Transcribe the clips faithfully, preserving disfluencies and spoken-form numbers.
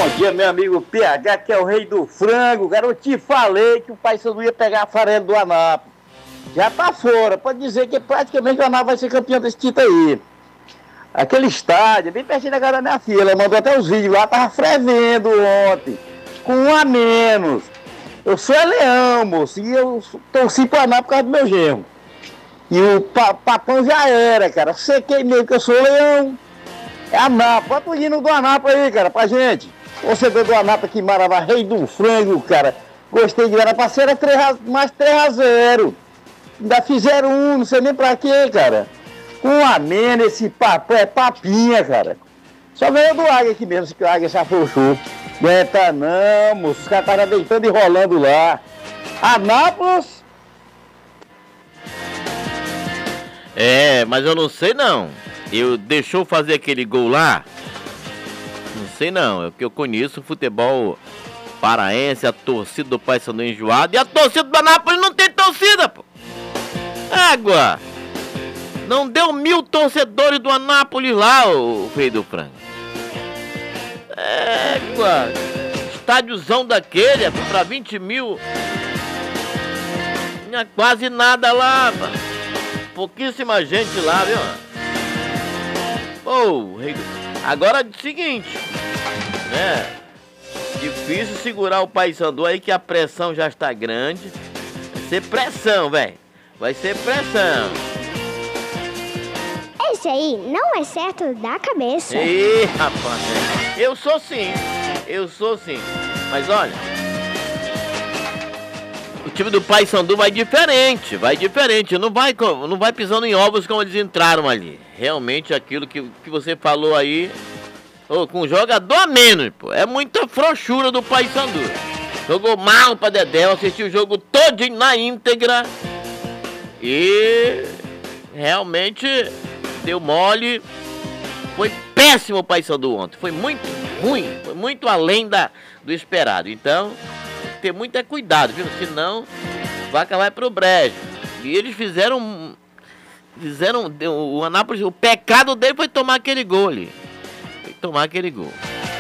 Bom dia, meu amigo P H, que é o rei do frango. Cara, eu te falei que o Paysandu ia pegar a farelo do Anápolis. Já tá fora. Pode dizer que praticamente o Anápolis vai ser campeão desse título aí. Aquele estádio, bem pertinho da casa da minha filha. Ela mandou até os vídeos lá, tava fervendo ontem. Com um a menos. Eu sou é leão, moço. E eu torci pro Anápolis por causa do meu genro. E o pa papão já era, cara. Sequei mesmo que eu sou leão. É Anápolis. Bota o hino do Anápolis aí, cara, pra gente. Torcedor do Anápolis aqui em Marabá, rei do frango, cara. Gostei de ver. Era parceira mais três a zero. Ainda fizeram um, não sei nem pra quê, cara. Com um a menos, esse papo é papinha, cara. Só veio do Águia aqui mesmo, que o Águia se afrouxou. Aguenta não, moço. Os caras estavam deitando e rolando lá. Anápolis. É, mas eu não sei não. Eu deixou fazer aquele gol lá? Não sei não. É o que eu conheço o futebol paraense, a torcida do Paysandu enjoado. E a torcida do Anápolis não tem torcida, pô. Água. Não deu mil torcedores do Anápolis lá, o rei do frango. Égua. Estádiozão daquele, é pra vinte mil. Não é quase nada lá, mano. Pouquíssima gente lá, viu? Pô, rei do... Agora é o seguinte, né? Difícil segurar o Paysandu aí, que a pressão já está grande. Vai ser pressão, velho. Vai ser pressão. Esse aí não é certo da cabeça. Ih, rapaz, eu sou sim, eu sou sim. Mas olha, o time do Paysandu vai diferente, vai diferente. Não vai, não vai pisando em ovos como eles entraram ali. Realmente aquilo que, que você falou aí, oh, com um jogador a menos, pô. É muita frouxura do Paysandu. Jogou mal pra Dedéu, assistiu o jogo todinho na íntegra. E realmente deu mole. Foi péssimo o Paysandu ontem. Foi muito ruim. Foi muito além da, do esperado. Então, ter muito é cuidado, viu? Senão, vaca vai pro brejo. E eles fizeram... Fizeram... O Anápolis... O pecado dele foi tomar aquele gol ali. Foi tomar aquele gol.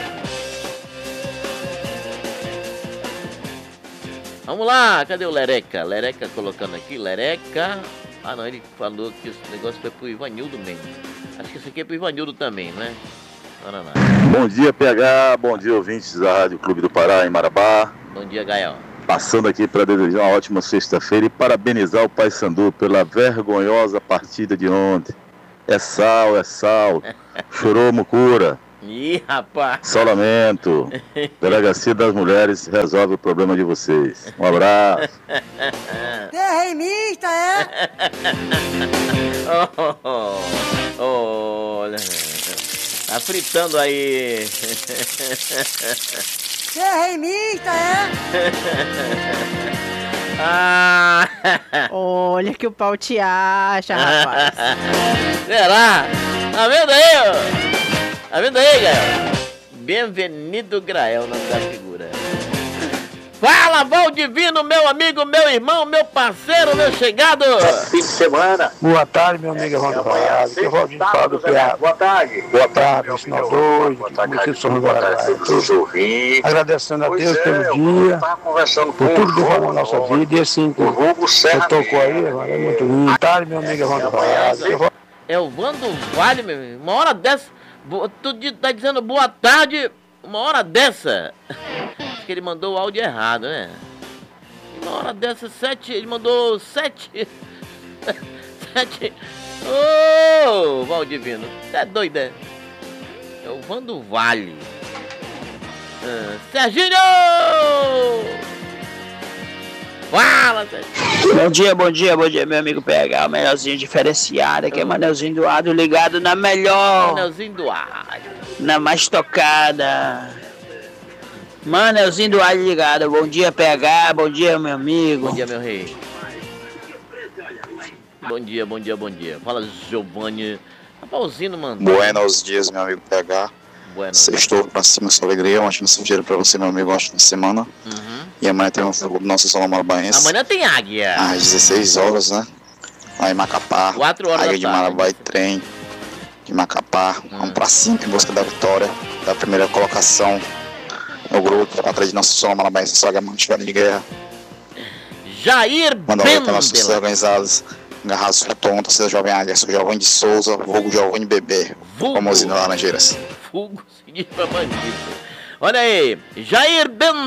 Vamos lá. Cadê o Lereca? Lereca colocando aqui. Lereca... Ah, não, ele falou que esse negócio foi pro Ivanildo mesmo. Acho que isso aqui é pro Ivanildo também, não é? Não, não, não. Bom dia, P H. Bom dia, ouvintes da Rádio Clube do Pará, em Marabá. Bom dia, Gael. Passando aqui para desejar uma ótima sexta-feira e parabenizar o Paysandu pela vergonhosa partida de ontem. É sal, é sal. Chorou, Mucura. Ih, rapaz. Só lamento. Delegacia das Mulheres resolve o problema de vocês. Um abraço. Terremista, é? oh, oh, oh, olha. Tá fritando aí. Terremista, é? ah. Olha que o pau te acha, rapaz. Será? Tá vendo aí, ó? Tá vendo aí, Gael? Bem-vindo, Grael, nome da figura. Fala, Valdivino, meu amigo, meu irmão, meu parceiro, meu chegado. Fim de semana. Boa tarde, meu amigo Evandro Vaiado. Que Valdinho fala do P A. Boa tarde. Boa tarde, meu sinal doido. Boa tarde, agradecendo a Deus pelo dia, por tudo que rolou na nossa vida. E assim, que você tocou aí, é muito lindo. Boa tarde, meu amigo Evandro Vaiado. É o Vando Vale, meu amigo. Uma hora dessa, tu tá dizendo boa tarde, uma hora dessa. Acho que ele mandou o áudio errado, né? Uma hora dessa, sete, ele mandou sete. Sete. Ô, oh, Valdivino, você é doido, é? É o Vando Vale. Ah, Serginho! Fala, Serginho! Bom dia, bom dia, bom dia, meu amigo P H, o melhorzinho diferenciado, aqui é Manelzinho do Ado, ligado na melhor, Manelzinho do Ado, na mais tocada, Manelzinho do Ado ligado. Bom dia, P H, bom dia, meu amigo. Bom dia, meu rei. Bom dia, bom dia, bom dia. Fala, Giovanni. Rapazinho, mano. Buenos dias, meu amigo P H. Bueno. Sextou pra cima, sua alegria. Um ótimo dia pra você, meu amigo. Um ótimo semana. Uhum. E amanhã tem um fogo do Nossa Senhora Marabaense. Amanhã tem águia. Às dezesseis horas, né? Lá em Macapá. quatro horas Águia de da tarde. Marabá e trem de Macapá. Hum. Vamos pra cima em busca da vitória, da primeira colocação no grupo, atrás de Nossa Senhora Malabaense, Saga Mantiveira de Guerra. Jair Manda um oi para nossos organizados, Garraços Tonta, seja Jovem Alisson, Giovanni de Souza, Vulgo Giovanni Bebê, famosinho lá Laranjeiras. Vulgo significa bandido. Olha aí, Jair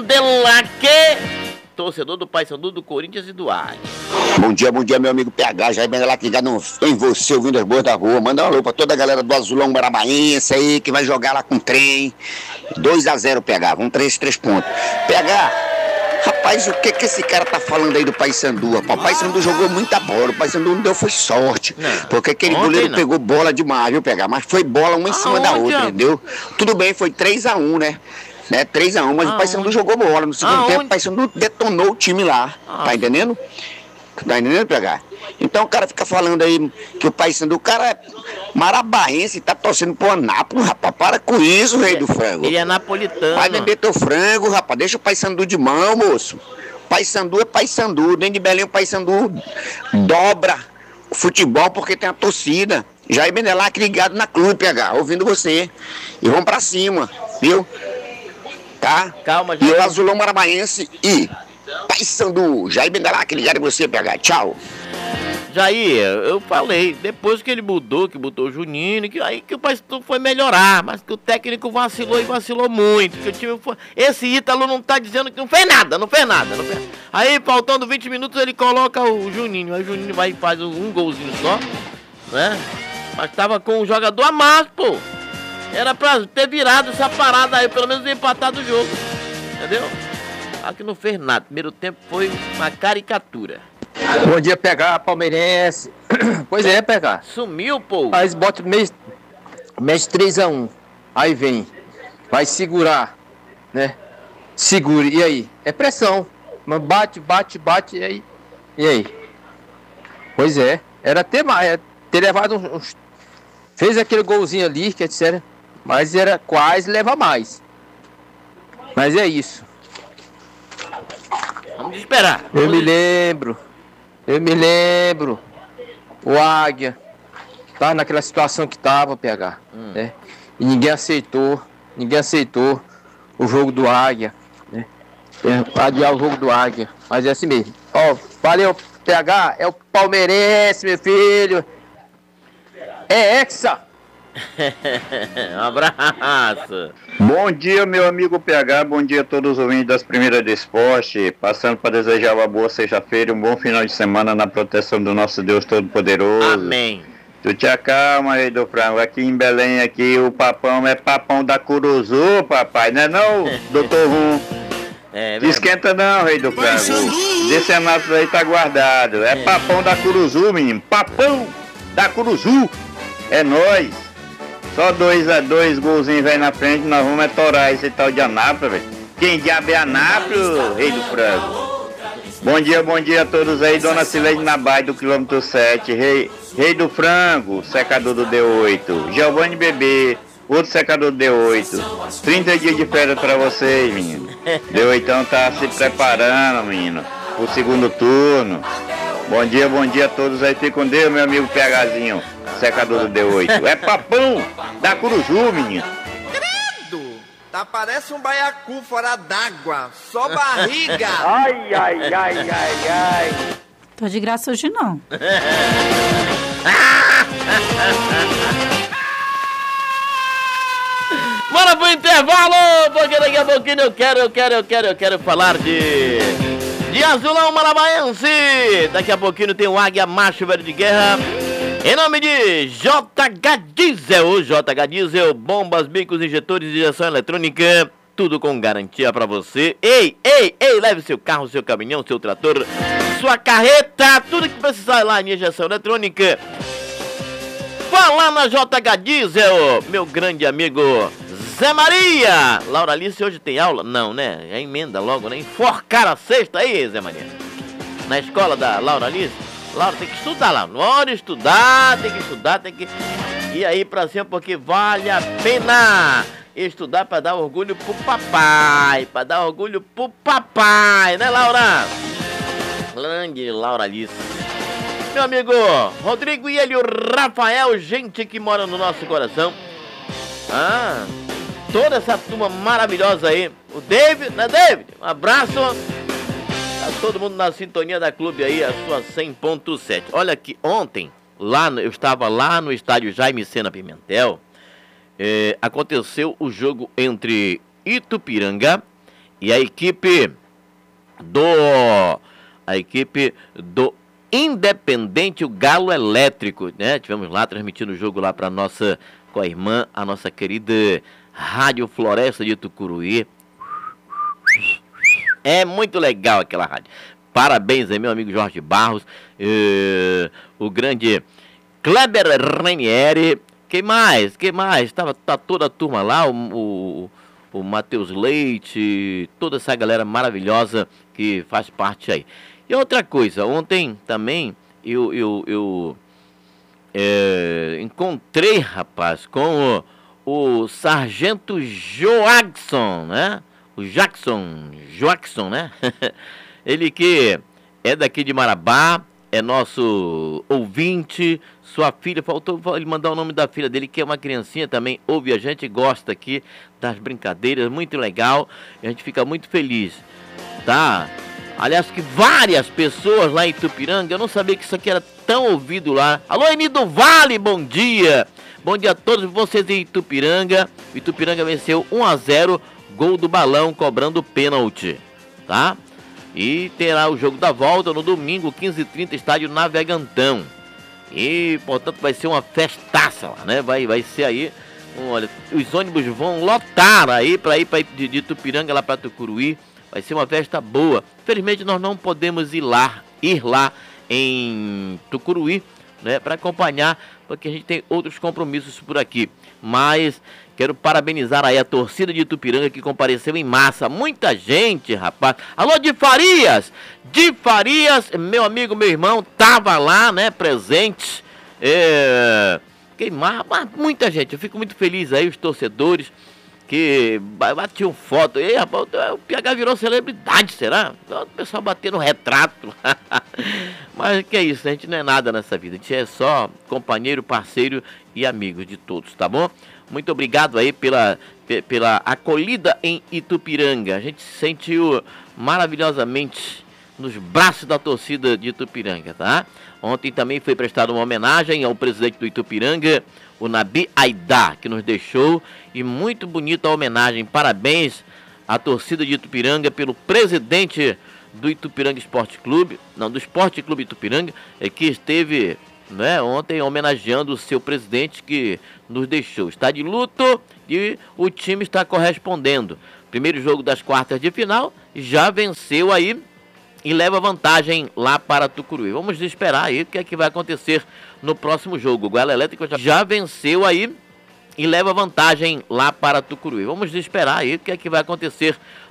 Bendelaque, torcedor do Paysandu, do Corinthians e do Águia. Bom dia, bom dia, meu amigo P H, Jair Bendelaque, já não tem você ouvindo as boas da rua. Manda um alô pra toda a galera do Azulão Marabaense aí, que vai jogar lá com trem. dois a zero, P H, vamos três, três pontos. P H, rapaz, o que que esse cara tá falando aí do Paysandu? Rapaz, o Paysandu jogou muita bola, o Paysandu não deu foi sorte. Não, porque aquele goleiro não pegou bola demais, viu, P H? Mas foi bola uma em cima da outra, entendeu? Tudo bem, foi três a um, né? né? três a um, mas Aonde? o Paysandu jogou bola. No segundo Aonde? tempo, o Paysandu detonou o time lá. Ah. Tá entendendo? Tá entendendo, P H? Então o cara fica falando aí que o Paysandu, o cara é marabaense, tá torcendo pro Anápolis, rapaz. Para com isso, rei do frango. Ele é napolitano. Vai vender teu frango, rapaz. Deixa o Paysandu de mão, moço. Paysandu é Paysandu. Dentro de Belém o Paysandu dobra o futebol porque tem a torcida. Jair Bendelaque ligado na clube, P H, ouvindo você. E vamos pra cima, viu? Tá? Calma, Jair. E o Azulão Marabaense e Paysandu. Jair Bendelaque ligado em você, P H. Tchau. Jair, eu falei, depois que ele mudou, que botou o Juninho, que aí que o Paysandu foi melhorar, mas que o técnico vacilou e vacilou muito, que o time foi... Esse Ítalo não tá dizendo que não fez nada, não fez nada, não fez... Aí, faltando vinte minutos, ele coloca o Juninho, aí o Juninho vai e faz um golzinho só, né? Mas tava com o jogador a mais, pô. Era pra ter virado essa parada aí, pelo menos empatado o jogo, entendeu? Aqui não fez nada, primeiro tempo foi uma caricatura. Bom dia, P H, palmeirense. Pois é, P H. Sumiu, pô. Aí eles botam mês, mês três a um. Aí vem. Vai segurar, né? Segure. E aí? É pressão. Mas bate, bate, bate. E aí? E aí? Pois é. Era ter mais. Era ter levado uns, uns... Fez aquele golzinho ali, que é sério. Mas era quase levar mais. Mas é isso. Vamos esperar. Eu Vamos me lembro. Eu me lembro, o Águia tá naquela situação que tava, P H, hum. né? E ninguém aceitou, ninguém aceitou o jogo do Águia, né? Adiar o jogo do Águia, mas é assim mesmo. Ó, valeu, P H, é o palmeirense, meu filho. É Hexa. Um abraço. Bom dia, meu amigo P H, bom dia a todos os ouvintes das Primeiras do Esporte, passando para desejar uma boa sexta-feira, um bom final de semana na proteção do nosso Deus Todo-Poderoso. Amém. Tu te acalma, rei do frango, aqui em Belém, aqui o papão é papão da Curuzu, papai, não é não, doutor Rum? É, não esquenta não, rei do frango, desse Anápolis aí tá guardado, é, é papão da Curuzu, menino, papão da Curuzu, é nóis. Só dois a dois golzinhos aí na frente, nós vamos etorar esse tal de Anápolis, velho. Quem diabo é Anápolis, rei do frango? Bom dia, bom dia a todos aí, dona Cileide Nabai do quilômetro sete, rei, rei do frango, secador do D oito, Giovanni Bebê, outro secador do D oito. trinta dias de férias pra vocês, menino. D oito tá se preparando, menino, pro segundo turno. Bom dia, bom dia a todos aí, fique com Deus, meu amigo PHzinho. Secador do D oito. É papão da Curuzu, menino. Credo! Tá parece um baiacu fora d'água. Só barriga. Ai, ai, ai, ai, ai. Tô de graça hoje não. Bora pro intervalo, porque daqui a pouquinho eu quero, eu quero, eu quero, eu quero falar de... De Azulão Marabaense. Daqui a pouquinho tem o Águia Macho Velho de Guerra. Em nome de J H Diesel, J H Diesel, bombas, bicos, injetores de injeção eletrônica, tudo com garantia pra você. Ei, ei, ei, leve seu carro, seu caminhão, seu trator, sua carreta, tudo que precisar lá em injeção eletrônica. Vá lá na J H Diesel, meu grande amigo Zé Maria. Laura Alice hoje tem aula? Não, né? É emenda logo, né? Enforcar a sexta aí, Zé Maria. Na escola da Laura Alice. Laura, tem que estudar lá, bora estudar, tem que estudar, tem que ir aí pra cima, porque vale a pena estudar pra dar orgulho pro papai, pra dar orgulho pro papai, né, Laura? Grande Laura Alice. Meu amigo Rodrigo e ele, o Rafael, gente que mora no nosso coração. Ah, toda essa turma maravilhosa aí, o David, né, David? Um abraço. Tá todo mundo na sintonia da clube aí, a sua cem ponto sete. Olha aqui, ontem, lá no, eu estava lá no estádio Jaime Sena Pimentel, é, aconteceu o jogo entre Itupiranga e a equipe do a equipe do Independente, o Galo Elétrico, né? Tivemos lá transmitindo o jogo lá para nossa com a irmã, a nossa querida Rádio Floresta de Tucuruí. É muito legal aquela rádio. Parabéns aí, meu amigo Jorge Barros, eh, o grande Kleber Renieri. Quem mais? Quem mais? Tava, tá toda a turma lá, o, o, o Matheus Leite, toda essa galera maravilhosa que faz parte aí. E outra coisa, ontem também eu, eu, eu é, encontrei, rapaz, com o, o Sargento Joaquson, né? O Jackson, Joaquson, né? Ele que é daqui de Marabá, é nosso ouvinte. Sua filha, faltou ele mandar o nome da filha dele, que é uma criancinha também, ouve a gente, gosta aqui das brincadeiras, muito legal. E a gente fica muito feliz, tá? Aliás, que várias pessoas lá em Itupiranga, eu não sabia que isso aqui era tão ouvido lá. Alô, Enido Vale, bom dia! Bom dia a todos vocês em Itupiranga. Itupiranga venceu um a zero, gol do Balão, cobrando pênalti, tá? E terá o jogo da volta no domingo, quinze e trinta, estádio Navegantão. E, portanto, vai ser uma festaça lá, né? Vai, vai ser aí, um, olha, os ônibus vão lotar aí para ir, pra ir de, de Itupiranga lá para Tucuruí. Vai ser uma festa boa. Infelizmente nós não podemos ir lá, ir lá em Tucuruí, né, para acompanhar, porque a gente tem outros compromissos por aqui. Mas quero parabenizar aí a torcida de Itupiranga que compareceu em massa. Muita gente, rapaz. Alô, de Farias! De Farias, meu amigo, meu irmão, tava lá, né, presente. É... Quem mais? Mas muita gente. Eu fico muito feliz aí, os torcedores que batiam foto. E, rapaz, o P H virou celebridade, será? O pessoal batendo retrato. Mas que é isso, a gente não é nada nessa vida. A gente é só companheiro, parceiro e amigo de todos, tá bom? Muito obrigado aí pela, pela acolhida em Itupiranga. A gente se sentiu maravilhosamente nos braços da torcida de Itupiranga, tá? Ontem também foi prestada uma homenagem ao presidente do Itupiranga, o Nabi Aidá, que nos deixou, e muito bonita a homenagem. Parabéns à torcida de Itupiranga pelo presidente do Itupiranga Esporte Clube, não, do Esporte Clube Itupiranga, é, que esteve, né, ontem homenageando o seu presidente que nos deixou. Está de luto e o time está correspondendo. Primeiro jogo das quartas de final, já venceu aí e leva vantagem lá para Tucuruí. Vamos esperar aí o que é que vai acontecer no próximo jogo. O Galo Elétrico já, já venceu aí e leva vantagem lá para Tucuruí. Vamos esperar aí o que é que vai acontecer